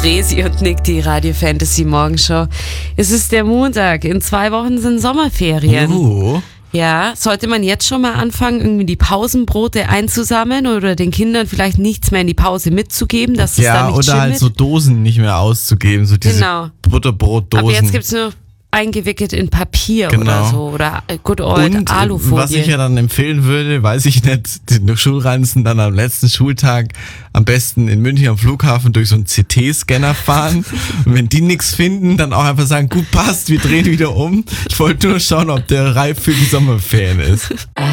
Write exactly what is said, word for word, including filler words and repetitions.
Resi und Nick, die Radio Fantasy Morgenshow. Es ist der Montag, in zwei Wochen sind Sommerferien. Oh. Ja, sollte man jetzt schon mal anfangen, irgendwie die Pausenbrote einzusammeln oder den Kindern vielleicht nichts mehr in die Pause mitzugeben, dass es ja, da nicht oder schimmelt? halt so Dosen nicht mehr auszugeben, so diese Genau. Butterbrotdosen. Aber jetzt gibt's nur eingewickelt in Papier Genau. oder so oder good old Und Alufolie. was ich ja dann empfehlen würde, weiß ich nicht, die Schulranzen dann am letzten Schultag am besten in München am Flughafen durch so einen C T-Scanner fahren und wenn die nichts finden, dann auch einfach sagen, gut, passt, wir drehen wieder um. Ich wollte nur schauen, ob der reif für die Sommerferien ist.